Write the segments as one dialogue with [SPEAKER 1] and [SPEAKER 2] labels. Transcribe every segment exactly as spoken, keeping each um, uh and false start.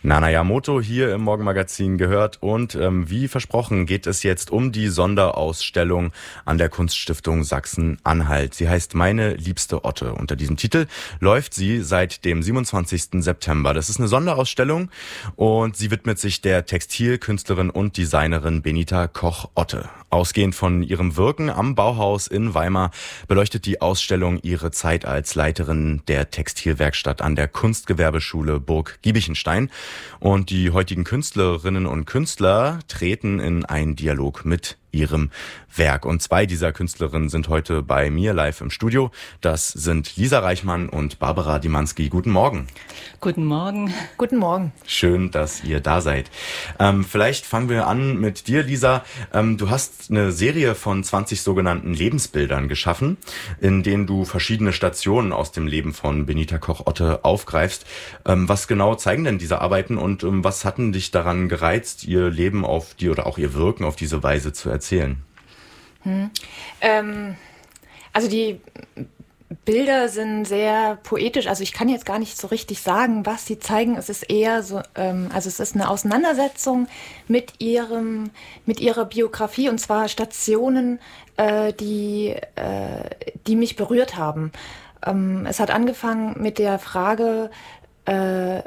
[SPEAKER 1] Nana Yamoto hier im Morgenmagazin gehört und ähm, wie versprochen geht es jetzt um die Sonderausstellung an der Kunststiftung Sachsen-Anhalt. Sie heißt Meine liebste Otte. Unter diesem Titel läuft sie seit dem siebenundzwanzigsten September. Das ist eine Sonderausstellung und sie widmet sich der Textilkünstlerin und Designerin Benita Koch-Otte. Ausgehend von ihrem Wirken am Bauhaus in Weimar beleuchtet die Ausstellung ihre Zeit als Leiterin der Textilwerkstatt an der Kunstgewerbeschule Burg Giebichenstein. Und die heutigen Künstlerinnen und Künstler treten in einen Dialog mit ihrem Werk. Und zwei dieser Künstlerinnen sind heute bei mir live im Studio. Das sind Lisa Reichmann und Barbara Dimanski. Guten Morgen.
[SPEAKER 2] Guten Morgen.
[SPEAKER 3] Guten Morgen.
[SPEAKER 1] Schön, dass ihr da seid. Ähm, vielleicht fangen wir an mit dir, Lisa. Ähm, du hast eine Serie von zwanzig sogenannten Lebensbildern geschaffen, in denen du verschiedene Stationen aus dem Leben von Benita Koch-Otte aufgreifst. Ähm, was genau zeigen denn diese Arbeiten und ähm, was hatten dich daran gereizt, ihr Leben auf die oder auch ihr Wirken auf diese Weise zu erzählen?
[SPEAKER 3] Hm. Ähm, also die Bilder sind sehr poetisch. Also ich kann jetzt gar nicht so richtig sagen, was sie zeigen. Es ist eher so, ähm, also es ist eine Auseinandersetzung mit ihrem, mit ihrer Biografie und zwar Stationen, äh, die, äh, die mich berührt haben. Ähm, es hat angefangen mit der Frage, äh,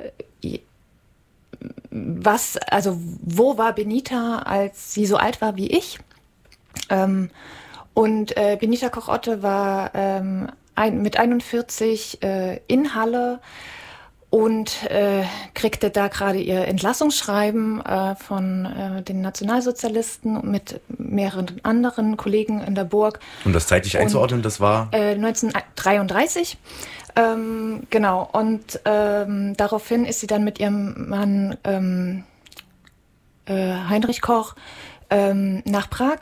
[SPEAKER 3] was, also wo war Benita, als sie so alt war wie ich? Ähm, und äh, Benita Koch-Otte war ähm, ein, mit einundvierzig äh, in Halle und äh, kriegte da gerade ihr Entlassungsschreiben äh, von äh, den Nationalsozialisten mit mehreren anderen Kollegen in der Burg.
[SPEAKER 1] Um das zeitlich und, einzuordnen, das war?
[SPEAKER 3] Äh, neunzehnhundertdreiunddreißig. Ähm, genau, und ähm, daraufhin ist sie dann mit ihrem Mann ähm, äh, Heinrich Koch ähm, nach Prag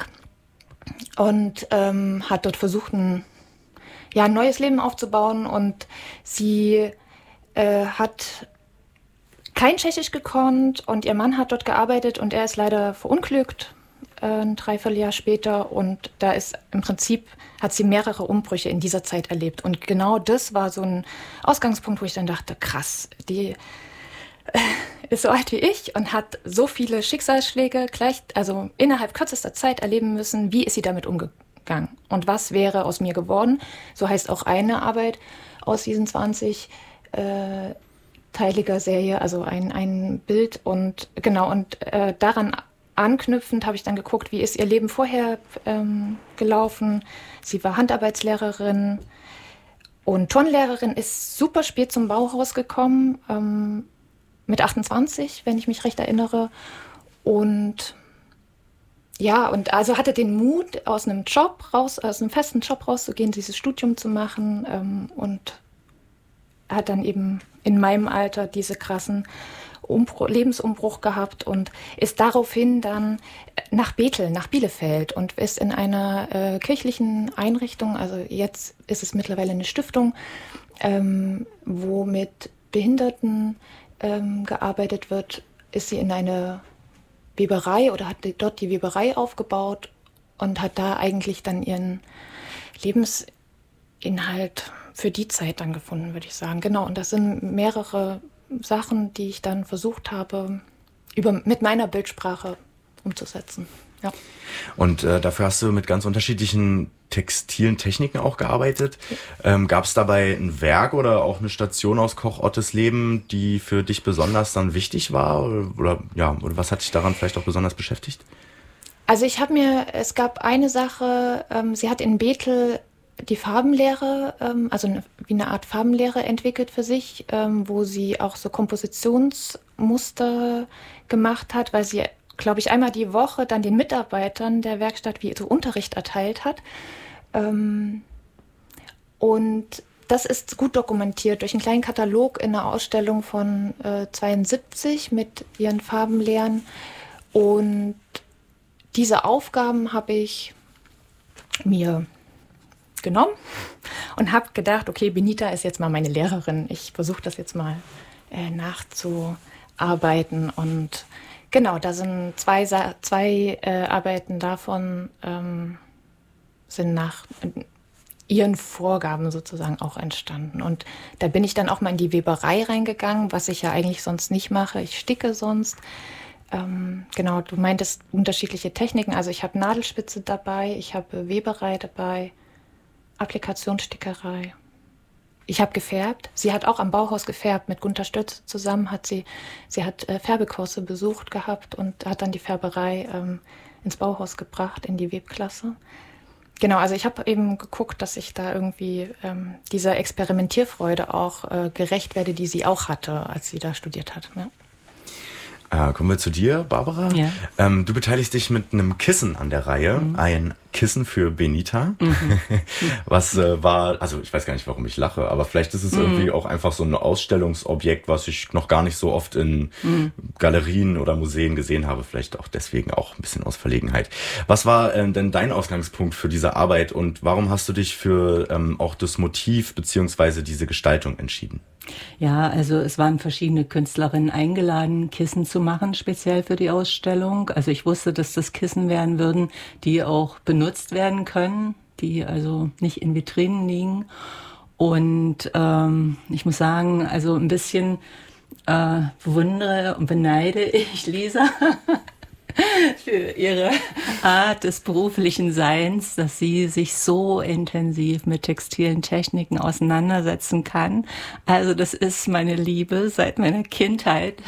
[SPEAKER 3] und ähm, hat dort versucht, ein, ja, ein neues Leben aufzubauen. Und sie äh, hat kein Tschechisch gekonnt und ihr Mann hat dort gearbeitet und er ist leider verunglückt äh, ein Dreivierteljahr später. Und da ist im Prinzip, hat sie mehrere Umbrüche in dieser Zeit erlebt. Und genau das war so ein Ausgangspunkt, wo ich dann dachte, krass, die ist so alt wie ich und hat so viele Schicksalsschläge gleich, also innerhalb kürzester Zeit erleben müssen. Wie ist sie damit umgegangen? Und was wäre aus mir geworden? So heißt auch eine Arbeit aus diesen zwanzig äh, teiliger Serie, also ein, ein Bild. Und genau, und äh, daran anknüpfend habe ich dann geguckt, wie ist ihr Leben vorher ähm, gelaufen. Sie war Handarbeitslehrerin und Turnlehrerin, ist super spät zum Bauhaus gekommen, ähm, mit achtundzwanzig, wenn ich mich recht erinnere. Und ja, und also hatte den Mut, aus einem Job raus, aus einem festen Job rauszugehen, dieses Studium zu machen ähm, und hat dann eben in meinem Alter diese krassen Umbruch, Lebensumbruch gehabt und ist daraufhin dann nach Bethel, nach Bielefeld und ist in einer äh, kirchlichen Einrichtung, also jetzt ist es mittlerweile eine Stiftung, ähm, wo mit Behinderten ähm, gearbeitet wird, ist sie in eine Weberei oder hat dort die Weberei aufgebaut und hat da eigentlich dann ihren Lebensinhalt für die Zeit dann gefunden, würde ich sagen. Genau, und das sind mehrere Sachen, die ich dann versucht habe, über, mit meiner Bildsprache umzusetzen. Ja.
[SPEAKER 1] Und äh, dafür hast du mit ganz unterschiedlichen textilen Techniken auch gearbeitet. Ja. Ähm, gab es dabei ein Werk oder auch eine Station aus Koch-Ottes Leben, die für dich besonders dann wichtig war? Oder, oder, ja, oder was hat dich daran vielleicht auch besonders beschäftigt?
[SPEAKER 3] Also ich habe mir, es gab eine Sache, ähm, sie hat in Bethel die Farbenlehre, ähm, also eine, wie eine Art Farbenlehre entwickelt für sich, ähm, wo sie auch so Kompositionsmuster gemacht hat, weil sie, glaube ich, einmal die Woche dann den Mitarbeitern der Werkstatt wie so Unterricht erteilt hat. Ähm, und das ist gut dokumentiert durch einen kleinen Katalog in einer Ausstellung von äh, zweiundsiebzig mit ihren Farbenlehren. Und diese Aufgaben habe ich mir genommen und habe gedacht, okay, Benita ist jetzt mal meine Lehrerin. Ich versuche das jetzt mal äh, nachzuarbeiten. Und genau, da sind zwei, zwei äh, Arbeiten davon ähm, sind nach ihren Vorgaben sozusagen auch entstanden. Und da bin ich dann auch mal in die Weberei reingegangen, was ich ja eigentlich sonst nicht mache. Ich sticke sonst. Ähm, genau, du meintest unterschiedliche Techniken. Also ich habe Nadelspitze dabei, ich habe Weberei dabei, Applikationsstickerei. Ich habe gefärbt. Sie hat auch am Bauhaus gefärbt. Mit Gunter Stötz zusammen hat sie, sie hat äh, Färbekurse besucht gehabt und hat dann die Färberei ähm, ins Bauhaus gebracht, in die Webklasse. Genau, also ich habe eben geguckt, dass ich da irgendwie ähm, dieser Experimentierfreude auch äh, gerecht werde, die sie auch hatte, als sie da studiert hat. Ja.
[SPEAKER 1] Äh, kommen wir zu dir, Barbara.
[SPEAKER 2] Ja.
[SPEAKER 1] Ähm, du beteiligst dich mit einem Kissen an der Reihe. Mhm. Ein Kissen für Benita. Mhm. Was äh, war, also ich weiß gar nicht, warum ich lache, aber vielleicht ist es mhm. irgendwie auch einfach so ein Ausstellungsobjekt, was ich noch gar nicht so oft in mhm. Galerien oder Museen gesehen habe. Vielleicht auch deswegen auch ein bisschen aus Verlegenheit. Was war äh, denn dein Ausgangspunkt für diese Arbeit und warum hast du dich für ähm, auch das Motiv beziehungsweise diese Gestaltung entschieden?
[SPEAKER 2] Ja, also es waren verschiedene Künstlerinnen eingeladen, Kissen zu machen, speziell für die Ausstellung. Also ich wusste, dass das Kissen werden würden, die auch benutzt werden können, die also nicht in Vitrinen liegen. Und ähm, ich muss sagen, also ein bisschen äh, bewundere und beneide ich Lisa für ihre Art des beruflichen Seins, dass sie sich so intensiv mit textilen Techniken auseinandersetzen kann. Also das ist meine Liebe seit meiner Kindheit.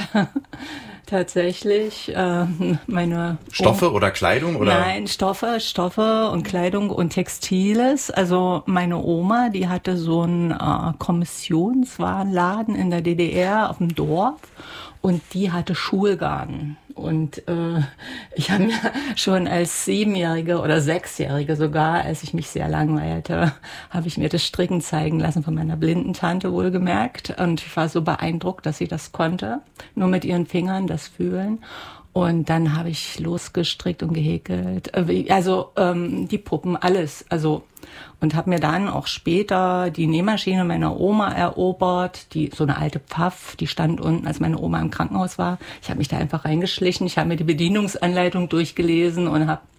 [SPEAKER 2] Tatsächlich äh, meine
[SPEAKER 1] Stoffe oder Kleidung oder?
[SPEAKER 2] Nein, Stoffe, Stoffe und Kleidung und Textiles. Also meine Oma, die hatte so einen äh, Kommissionswarenladen in der D D R auf dem Dorf und die hatte Schulgarn. Und äh, ich habe mir schon als Siebenjährige oder Sechsjährige sogar, als ich mich sehr langweilte, habe ich mir das Stricken zeigen lassen von meiner blinden Tante wohlgemerkt. Und ich war so beeindruckt, dass sie das konnte, nur mit ihren Fingern das fühlen. Und dann habe ich losgestrickt und gehäkelt, also ähm, die Puppen, alles. Also und habe mir dann auch später die Nähmaschine meiner Oma erobert, die so eine alte Pfaff, die stand unten, als meine Oma im Krankenhaus war. Ich habe mich da einfach reingeschlichen, ich habe mir die Bedienungsanleitung durchgelesen und habe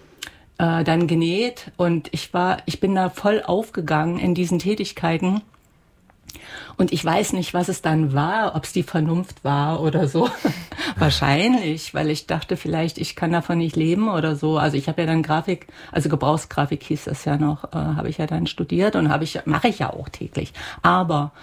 [SPEAKER 2] äh, dann genäht. Und ich war, ich bin da voll aufgegangen in diesen Tätigkeiten. Und ich weiß nicht, was es dann war, ob es die Vernunft war oder so. Wahrscheinlich, weil ich dachte vielleicht, ich kann davon nicht leben oder so. Also ich habe ja dann Grafik, also Gebrauchsgrafik hieß das ja noch, äh, habe ich ja dann studiert und habe ich, mache ich ja auch täglich. Aber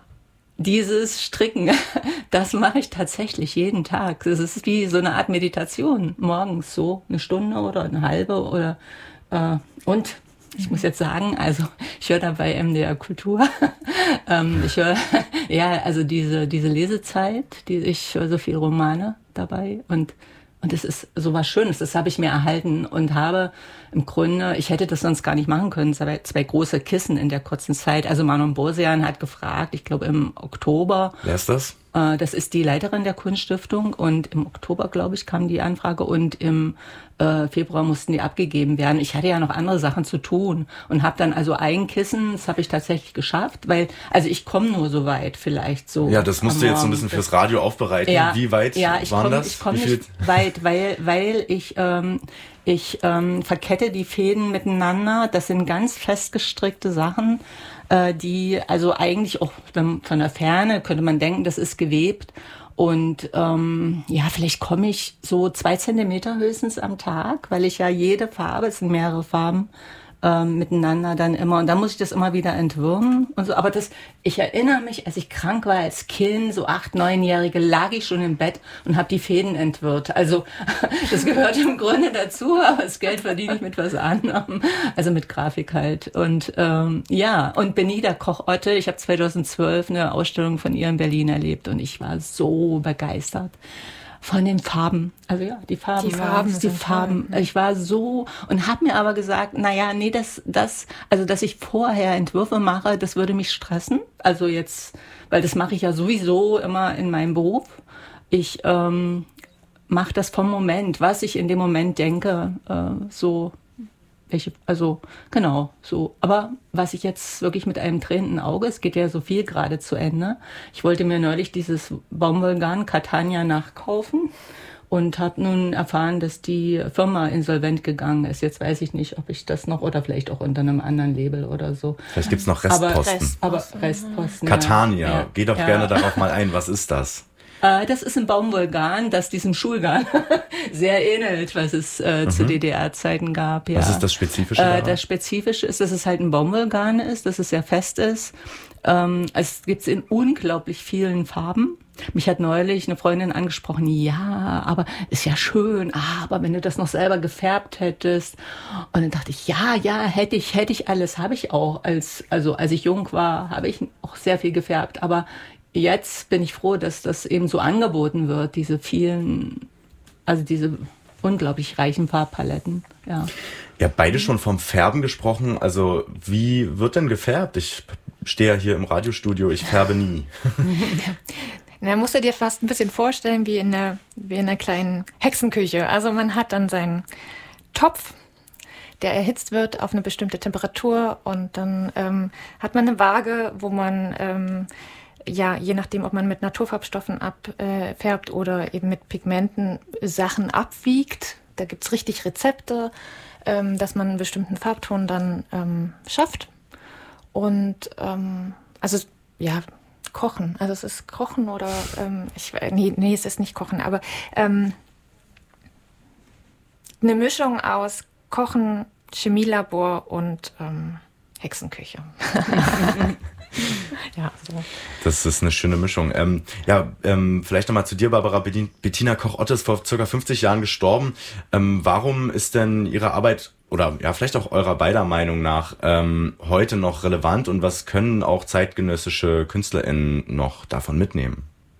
[SPEAKER 2] dieses Stricken, das mache ich tatsächlich jeden Tag. Das ist wie so eine Art Meditation. Morgens so eine Stunde oder eine halbe oder äh, und ich muss jetzt sagen, also ich höre dabei M D R Kultur. ähm, ich höre ja also diese diese Lesezeit, die ich höre so viel Romane dabei und und es ist so was Schönes. Das habe ich mir erhalten und habe im Grunde, ich hätte das sonst gar nicht machen können, zwei, zwei große Kissen in der kurzen Zeit. Also Manon Bosian hat gefragt, ich glaube im Oktober.
[SPEAKER 1] Wer ist das?
[SPEAKER 2] Äh, das ist die Leiterin der Kunststiftung und im Oktober, glaube ich, kam die Anfrage und im äh, Februar mussten die abgegeben werden. Ich hatte ja noch andere Sachen zu tun und habe dann also ein Kissen, das habe ich tatsächlich geschafft, weil, also ich komme nur so weit vielleicht so.
[SPEAKER 1] Ja, das musst du jetzt so ein bisschen fürs Radio aufbereiten.
[SPEAKER 2] Ja,
[SPEAKER 1] Wie weit
[SPEAKER 2] ja, ich
[SPEAKER 1] waren
[SPEAKER 2] komm,
[SPEAKER 1] das?
[SPEAKER 2] Ich komme nicht weit, weil, weil ich, ähm, ich ähm, verkette die Fäden miteinander. Das sind ganz festgestrickte Sachen, äh, die also eigentlich auch wenn, von der Ferne könnte man denken, das ist gewebt. Und ähm, ja, vielleicht komme ich so zwei Zentimeter höchstens am Tag, weil ich ja jede Farbe, es sind mehrere Farben, ähm, miteinander dann immer. Und dann muss ich das immer wieder entwirren und so. Aber das, ich erinnere mich, als ich krank war als Kind, so acht, neunjährige, lag ich schon im Bett und habe die Fäden entwirrt. Also das gehört im Grunde dazu, aber das Geld verdiene ich mit was anderem. Also mit Grafik halt. Und ähm, ja, und Benita Koch-Otte, ich habe zweitausendzwölf eine Ausstellung von ihr in Berlin erlebt und ich war so begeistert von den Farben. Also ja, die Farben.
[SPEAKER 3] Die Farben.
[SPEAKER 2] Die Farben. Ich war so und habe mir aber gesagt, naja, nee, das, das, also dass ich vorher Entwürfe mache, das würde mich stressen. Also jetzt, weil das mache ich ja sowieso immer in meinem Beruf. Ich ähm, mache das vom Moment, was ich in dem Moment denke, äh, so welche, also genau so. Aber was ich jetzt wirklich mit einem tränenden Auge, es geht ja so viel gerade zu Ende. Ich wollte mir neulich dieses Baumwollgarn Catania nachkaufen und habe nun erfahren, dass die Firma insolvent gegangen ist. Jetzt weiß ich nicht, ob ich das noch oder vielleicht auch unter einem anderen Label oder so.
[SPEAKER 1] Vielleicht gibt's noch Restposten.
[SPEAKER 2] Aber, Rest, aber Restposten.
[SPEAKER 1] Catania,
[SPEAKER 2] ja.
[SPEAKER 1] geh doch ja. gerne darauf mal ein. Was ist das?
[SPEAKER 2] Das ist ein Baumwollgarn, das diesem Schulgarn sehr ähnelt, was es äh, mhm. zu D D R-Zeiten gab. Ja.
[SPEAKER 1] Was ist das Spezifische
[SPEAKER 2] äh, Das Spezifische ist, dass es halt ein Baumwollgarn ist, dass es sehr fest ist. Ähm, es gibt's in unglaublich vielen Farben. Mich hat neulich eine Freundin angesprochen, ja, aber ist ja schön, aber wenn du das noch selber gefärbt hättest. Und dann dachte ich, ja, ja, hätte ich, hätte ich alles, habe ich auch. Als, also als ich jung war, habe ich auch sehr viel gefärbt, aber jetzt bin ich froh, dass das eben so angeboten wird, diese vielen, also diese unglaublich reichen Farbpaletten. Ja.
[SPEAKER 1] Ihr habt beide schon vom Färben gesprochen. Also wie wird denn gefärbt? Ich stehe ja hier im Radiostudio, ich färbe nie.
[SPEAKER 3] Da musst du dir fast ein bisschen vorstellen wie in einer, wie in einer kleinen Hexenküche. Also man hat dann seinen Topf, der erhitzt wird auf eine bestimmte Temperatur und dann ähm, hat man eine Waage, wo man ähm, ja, je nachdem, ob man mit Naturfarbstoffen abfärbt äh, oder eben mit Pigmenten Sachen abwiegt. Da gibt's richtig Rezepte, ähm, dass man einen bestimmten Farbton dann ähm, schafft. Und ähm, also ja, kochen. Also es ist kochen oder ähm, ich nee, nee, es ist nicht kochen, aber ähm, eine Mischung aus Kochen, Chemielabor und ähm, Hexenküche. Ja, so.
[SPEAKER 1] Das ist eine schöne Mischung. Ähm, ja, ähm, vielleicht nochmal zu dir, Barbara. Bettina Koch-Otte ist vor circa fünfzig Jahren gestorben. Ähm, warum ist denn Ihre Arbeit oder ja vielleicht auch eurer beider Meinung nach ähm, heute noch relevant und was können auch zeitgenössische KünstlerInnen noch davon mitnehmen?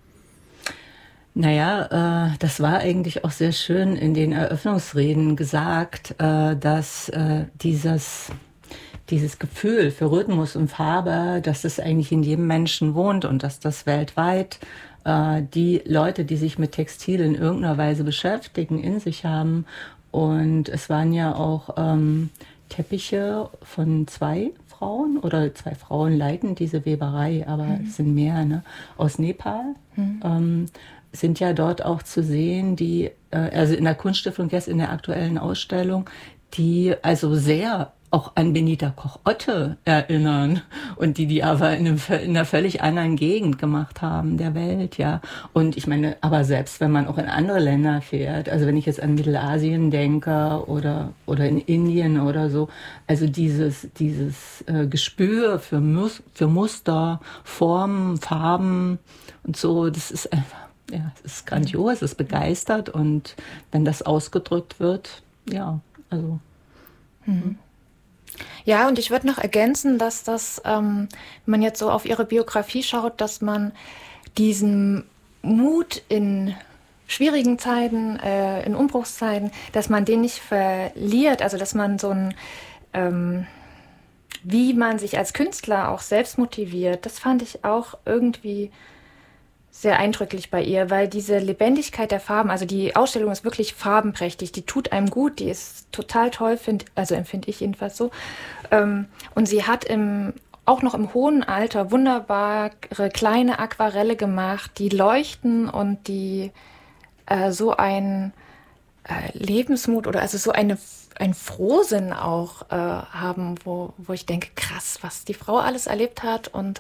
[SPEAKER 2] Naja, äh, das war eigentlich auch sehr schön in den Eröffnungsreden gesagt, äh, dass äh, dieses dieses Gefühl für Rhythmus und Farbe, dass das eigentlich in jedem Menschen wohnt und dass das weltweit äh, die Leute, die sich mit Textil in irgendeiner Weise beschäftigen, in sich haben. Und es waren ja auch ähm, Teppiche von zwei Frauen oder zwei Frauen leiten diese Weberei, aber mhm. es sind mehr, ne? Aus Nepal. Mhm. Ähm, sind ja dort auch zu sehen, die, äh, also in der Kunststiftung jetzt in der aktuellen Ausstellung, die also sehr auch an Benita Koch-Otte erinnern und die die aber in, einem, in einer völlig anderen Gegend gemacht haben der Welt, ja. Und ich meine, aber selbst wenn man auch in andere Länder fährt, also wenn ich jetzt an Mittelasien denke oder oder in Indien oder so, also dieses dieses äh, Gespür für Mus- für Muster, Formen, Farben und so, das ist einfach, ja, es ist grandios, es ist begeistert und wenn das ausgedrückt wird, ja, also.
[SPEAKER 3] Mhm. Ja, und ich würde noch ergänzen, dass das, ähm, wenn man jetzt so auf ihre Biografie schaut, dass man diesen Mut in schwierigen Zeiten, äh, in Umbruchszeiten, dass man den nicht verliert, also dass man so ein, ähm, wie man sich als Künstler auch selbst motiviert, das fand ich auch irgendwie sehr eindrücklich bei ihr, weil diese Lebendigkeit der Farben, also die Ausstellung ist wirklich farbenprächtig, die tut einem gut, die ist total toll, find, also empfinde ich jedenfalls so. Ähm, und sie hat im, auch noch im hohen Alter wunderbare kleine Aquarelle gemacht, die leuchten und die äh, so ein äh, Lebensmut oder also so eine ein Frohsinn auch äh, haben, wo, wo ich denke, krass, was die Frau alles erlebt hat und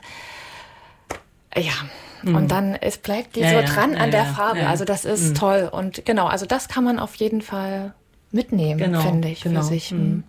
[SPEAKER 3] ja, mhm. und dann es bleibt die ja, so ja, dran ja, an der Farbe. Ja. Also das ist mhm. toll. Und genau, also das kann man auf jeden Fall mitnehmen, genau, finde ich, genau. für sich. Mhm.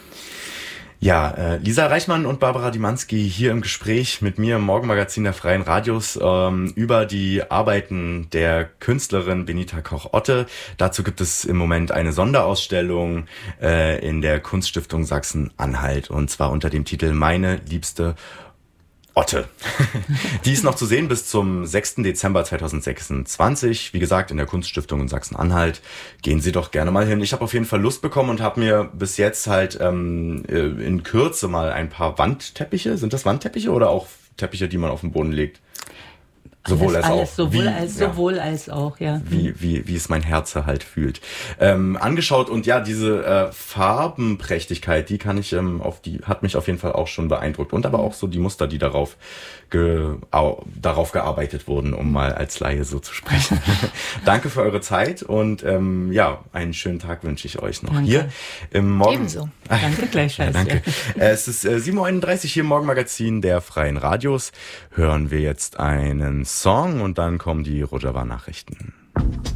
[SPEAKER 1] Ja, äh, Lisa Reichmann und Barbara Dymanski hier im Gespräch mit mir im Morgenmagazin der Freien Radios ähm, über die Arbeiten der Künstlerin Benita Koch-Otte. Dazu gibt es im Moment eine Sonderausstellung äh, in der Kunststiftung Sachsen-Anhalt und zwar unter dem Titel Meine liebste Otte. Die ist noch zu sehen bis zum sechsten Dezember zweitausendsechsundzwanzig. Wie gesagt, in der Kunststiftung in Sachsen-Anhalt. Gehen Sie doch gerne mal hin. Ich habe auf jeden Fall Lust bekommen und habe mir bis jetzt halt ähm, in Kürze mal ein paar Wandteppiche. Sind das Wandteppiche oder auch Teppiche, die man auf den Boden legt? Sowohl
[SPEAKER 2] alles,
[SPEAKER 1] als
[SPEAKER 2] alles,
[SPEAKER 1] auch.
[SPEAKER 2] Sowohl,
[SPEAKER 1] wie,
[SPEAKER 2] als,
[SPEAKER 1] ja.
[SPEAKER 2] sowohl als auch, ja.
[SPEAKER 1] Wie, wie, wie es mein Herz halt fühlt. Ähm, angeschaut und ja, diese äh, Farbenprächtigkeit, die kann ich ähm, auf die, hat mich auf jeden Fall auch schon beeindruckt. Und aber auch so die Muster, die darauf, ge, au, darauf gearbeitet wurden, um mal als Laie so zu sprechen. Danke für eure Zeit und ähm, ja, einen schönen Tag wünsche ich euch noch.
[SPEAKER 2] Danke.
[SPEAKER 1] Hier im Morgen.
[SPEAKER 3] Ebenso.
[SPEAKER 2] Danke gleichfalls.
[SPEAKER 1] Ja, danke. Äh, es ist äh, sieben Uhr einunddreißig hier im Morgenmagazin der Freien Radios. Hören wir jetzt einen Song und dann kommen die Rojava-Nachrichten.